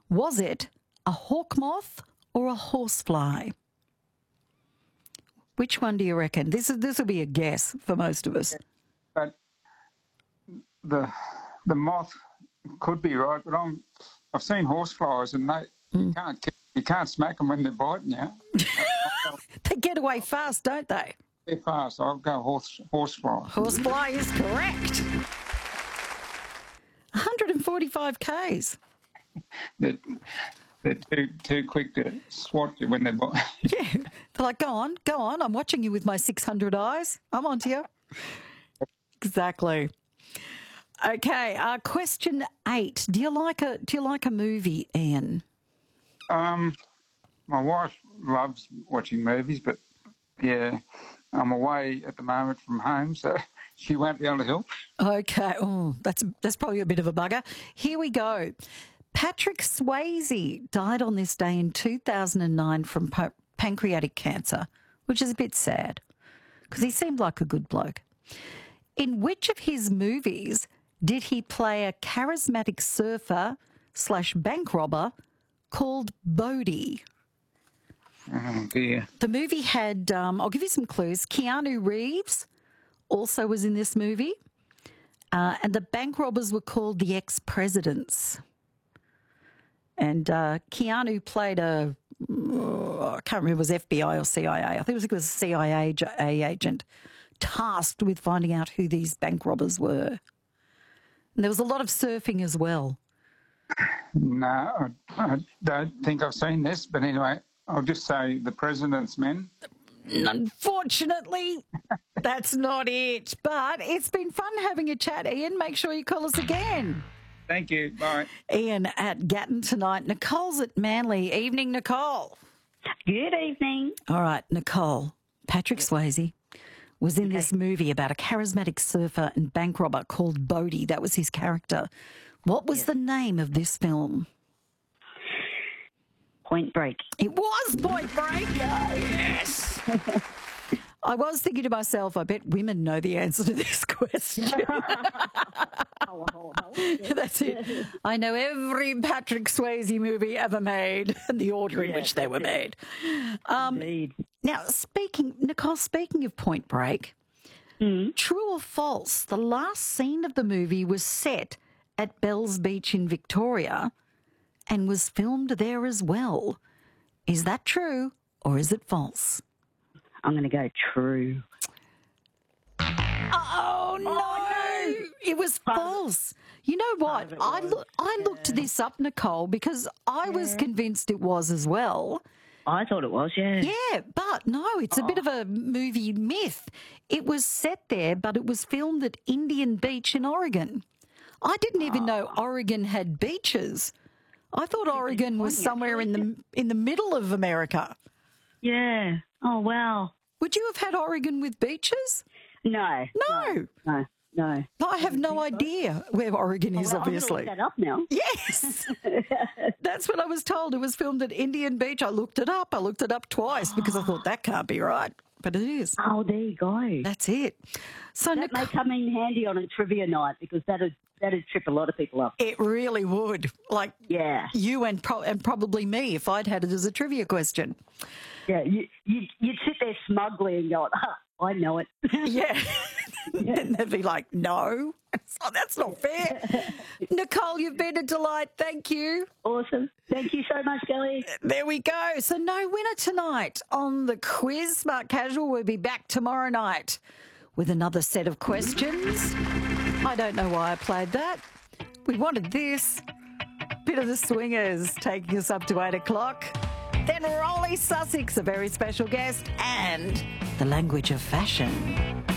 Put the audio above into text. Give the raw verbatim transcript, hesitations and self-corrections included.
Was it a hawk moth or a horsefly? Which one do you reckon? This is this will be a guess for most of us. But the the moth could be right, but I'm I've seen horseflies and they mm. you can't you can't smack them when they're biting you. They get away fast, don't they? They're fast. I'll go horse horsefly. Horsefly is correct. one hundred forty-five kays. They're, they're too too quick to swat you when they're biting. Yeah, they're like, go on, go on. I'm watching you with my six hundred eyes. I'm on to you. Exactly. Okay, uh, question eight. Do you like a Do you like a movie, Ian? Um, my wife loves watching movies, but yeah, I'm away at the moment from home, so she won't be able to help. Okay, oh, that's that's probably a bit of a bugger. Here we go. Patrick Swayze died on this day in two thousand nine from pa- pancreatic cancer, which is a bit sad because he seemed like a good bloke. In which of his movies did he play a charismatic surfer slash bank robber called Bodhi? Oh, dear. The movie had, um, I'll give you some clues, Keanu Reeves also was in this movie, uh, and the bank robbers were called the ex-presidents. And uh, Keanu played a, oh, I can't remember if it was F B I or C I A. I think it was, it was a C I A agent tasked with finding out who these bank robbers were. And there was a lot of surfing as well. No, I, I don't think I've seen this, but anyway, I'll just say The President's Men. Unfortunately, that's not it. But it's been fun having a chat, Ian. Make sure you call us again. Thank you. Bye. Ian at Gatton tonight. Nicole's at Manly. Evening, Nicole. Good evening. All right, Nicole. Patrick Swayze was in okay. this movie about a charismatic surfer and bank robber called Bodhi. That was his character. What was yes. the name of this film? Point Break. It was Point Break. Yes. I was thinking to myself, I bet women know the answer to this question. That's it. I know every Patrick Swayze movie ever made and the order in yeah, which they were made. Um, Indeed. Now, speaking, Nicole, speaking of Point Break, mm. true or false, the last scene of the movie was set at Bells Beach in Victoria and was filmed there as well. Is that true or is it false? I'm going to go true. Oh, no. Oh, no. It was false. You know what? I, lo- I looked yeah. this up, Nicole, because I yeah. was convinced it was as well. I thought it was, yeah. Yeah, but no, it's oh. a bit of a movie myth. It was set there, but it was filmed at Indian Beach in Oregon. I didn't even oh. know Oregon had beaches. I thought Oregon was somewhere in the in the middle of America. Yeah. Oh, wow. Would you have had Oregon with beaches? No. No. No. No. no I have no idea where Oregon is, oh, well, obviously. I'm going to look that up now. Yes. That's what I was told. It was filmed at Indian Beach. I looked it up. I looked it up twice because I thought that can't be right. But it is. Oh, there you go. That's it. So that Nic- may come in handy on a trivia night because that'd, that'd trip a lot of people up. It really would. Like yeah. you and, pro- and probably me if I'd had it as a trivia question. Yeah, you, you, you'd sit there smugly and go, oh, I know it. Yeah. And they'd be like, no, oh, that's not fair. Nicole, you've been a delight. Thank you. Awesome. Thank you so much, Kelly. There we go. So no winner tonight on the quiz. Smart Casual will be back tomorrow night with another set of questions. I don't know why I played that. We wanted this. Bit of the Swingers taking us up to eight o'clock. Then Rolly Sussex, a very special guest, and the language of fashion.